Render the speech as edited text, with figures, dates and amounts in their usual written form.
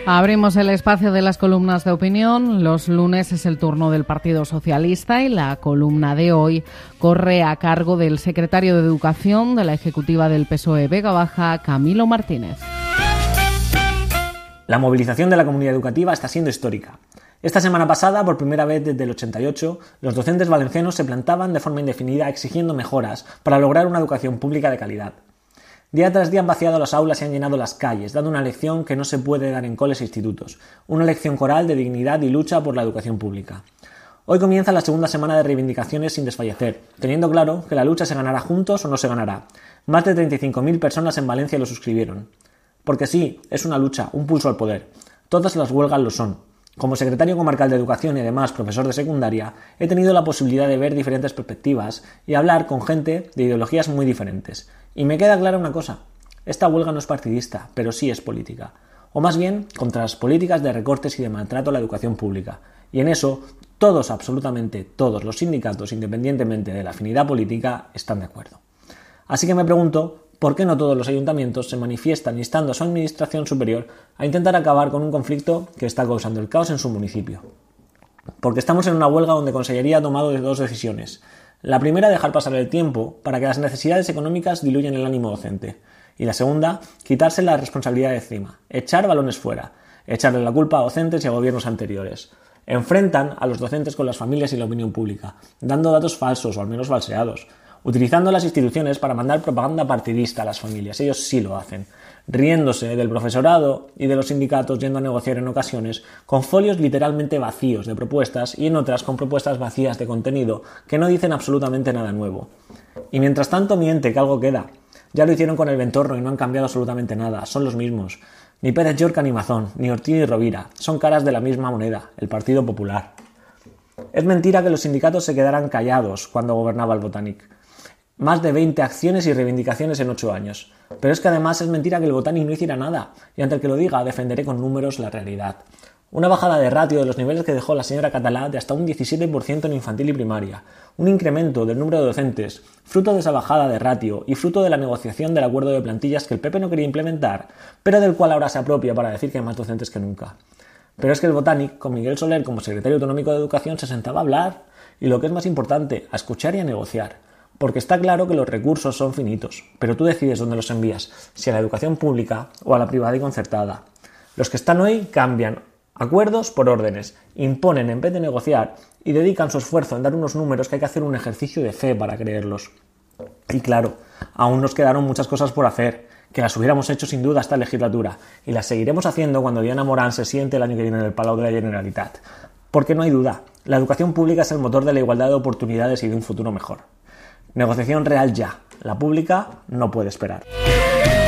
Abrimos el espacio de las columnas de opinión. Los lunes es el turno del Partido Socialista y la columna de hoy corre a cargo del secretario de Educación de la Ejecutiva del PSOE Vega Baja, Camilo Martínez. La movilización de la comunidad educativa está siendo histórica. Esta semana pasada, por primera vez desde el 88, los docentes valencianos se plantaban de forma indefinida exigiendo mejoras para lograr una educación pública de calidad. Día tras día han vaciado las aulas y han llenado las calles, dando una lección que no se puede dar en coles e institutos, una lección coral de dignidad y lucha por la educación pública. Hoy comienza la segunda semana de reivindicaciones sin desfallecer, teniendo claro que la lucha se ganará juntos o no se ganará. Más de 35.000 personas en Valencia lo suscribieron. Porque sí, es una lucha, un pulso al poder. Todas las huelgas lo son. Como secretario comarcal de Educación y además profesor de secundaria, he tenido la posibilidad de ver diferentes perspectivas y hablar con gente de ideologías muy diferentes. Y me queda clara una cosa, esta huelga no es partidista, pero sí es política. O más bien, contra las políticas de recortes y de maltrato a la educación pública. Y en eso, todos, absolutamente todos los sindicatos, independientemente de la afinidad política, están de acuerdo. Así que me pregunto, ¿por qué no todos los ayuntamientos se manifiestan instando a su administración superior a intentar acabar con un conflicto que está causando el caos en su municipio? Porque estamos en una huelga donde Consellería ha tomado dos decisiones. La primera, dejar pasar el tiempo para que las necesidades económicas diluyan el ánimo docente. Y la segunda, quitarse la responsabilidad de encima, echar balones fuera, echarle la culpa a docentes y a gobiernos anteriores. Enfrentan a los docentes con las familias y la opinión pública, dando datos falsos o al menos falseados, utilizando las instituciones para mandar propaganda partidista a las familias. Ellos sí lo hacen, riéndose del profesorado y de los sindicatos, yendo a negociar en ocasiones con folios literalmente vacíos de propuestas y en otras con propuestas vacías de contenido que no dicen absolutamente nada nuevo. Y mientras tanto miente que algo queda. Ya lo hicieron con el Ventorro y no han cambiado absolutamente nada, son los mismos. Ni Pérez Llorca ni Mazón, ni Ortiz ni Rovira, son caras de la misma moneda, el Partido Popular. Es mentira que los sindicatos se quedaran callados cuando gobernaba el Botanic. Más de 20 acciones y reivindicaciones en 8 años. Pero es que además es mentira que el Botanic no hiciera nada, y ante el que lo diga defenderé con números la realidad. Una bajada de ratio de los niveles que dejó la señora Catalá de hasta un 17% en infantil y primaria, un incremento del número de docentes, fruto de esa bajada de ratio y fruto de la negociación del acuerdo de plantillas que el PP no quería implementar, pero del cual ahora se apropia para decir que hay más docentes que nunca. Pero es que el Botanic, con Miguel Soler como secretario autonómico de Educación, se sentaba a hablar, y lo que es más importante, a escuchar y a negociar. Porque está claro que los recursos son finitos, pero tú decides dónde los envías, si a la educación pública o a la privada y concertada. Los que están hoy cambian acuerdos por órdenes, imponen en vez de negociar y dedican su esfuerzo en dar unos números que hay que hacer un ejercicio de fe para creerlos. Y claro, aún nos quedaron muchas cosas por hacer, que las hubiéramos hecho sin duda esta legislatura, y las seguiremos haciendo cuando Diana Morán se siente el año que viene en el Palau de la Generalitat. Porque no hay duda, la educación pública es el motor de la igualdad de oportunidades y de un futuro mejor. Negociación real ya. La pública no puede esperar.